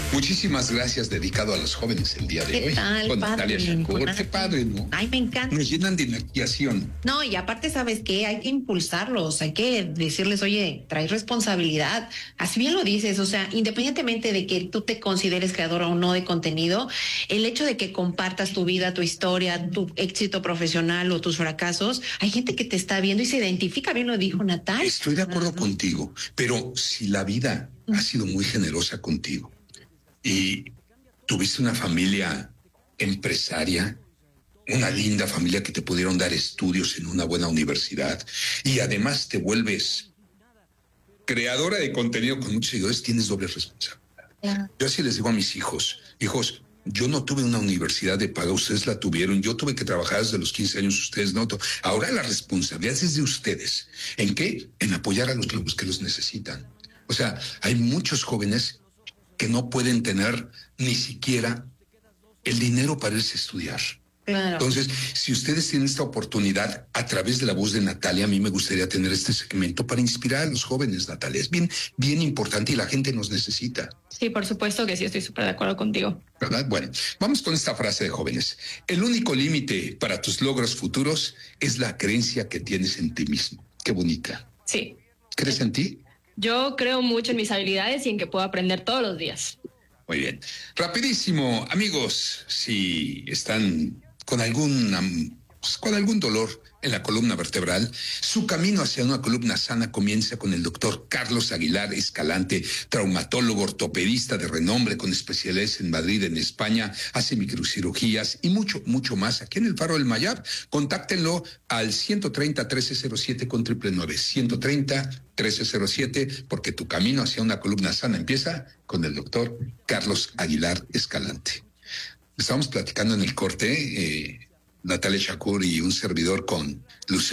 Muchísimas gracias, dedicado a los jóvenes el día de ¿Qué hoy. tal, Con padre? Natalia Shakur. Qué padre, ¿no? Ay, me encanta. Nos llenan de inspiración. No, y aparte, ¿sabes qué? Hay que impulsarlos, hay que decirles, oye, traes responsabilidad. Así bien lo dices, o sea, independientemente de que tú te consideres creador o no de contenido, el hecho de que compartas tu vida, tu historia, tu éxito profesional o tus fracasos, hay gente que te está viendo y se identifica, bien lo dijo Natal. Estoy de acuerdo contigo, pero si la vida ha sido muy generosa contigo y tuviste una familia empresaria, una linda familia que te pudieron dar estudios en una buena universidad y además te vuelves creadora de contenido con muchos seguidores, tienes doble responsabilidad. Claro. Yo así les digo a mis hijos, yo no tuve una universidad de paga, ustedes la tuvieron, yo tuve que trabajar desde los 15 años, ustedes no. Ahora la responsabilidad es de ustedes. ¿En qué? En apoyar a los que los necesitan. O sea, hay muchos jóvenes que no pueden tener ni siquiera el dinero para irse a estudiar. Claro. Entonces, si ustedes tienen esta oportunidad a través de la voz de Natalia, a mí me gustaría tener este segmento para inspirar a los jóvenes, Natalia. Es bien, bien importante y la gente nos necesita. Sí, por supuesto que sí, estoy súper de acuerdo contigo. ¿Verdad? Bueno, vamos con esta frase de jóvenes. El único límite para tus logros futuros es la creencia que tienes en ti mismo. Qué bonita. Sí. ¿Crees en ti? Yo creo mucho en mis habilidades y en que puedo aprender todos los días. Muy bien. Rapidísimo, amigos, si están con algún dolor en la columna vertebral, su camino hacia una columna sana comienza con el doctor Carlos Aguilar Escalante, traumatólogo ortopedista de renombre con especialidades en Madrid, en España, hace microcirugías y mucho, mucho más. Aquí en el Faro del Mayab, contáctenlo al 130-1307 con 999, 130-1307, porque tu camino hacia una columna sana empieza con el doctor Carlos Aguilar Escalante. Estamos platicando en el corte, Natalia Shakur y un servidor con Lucero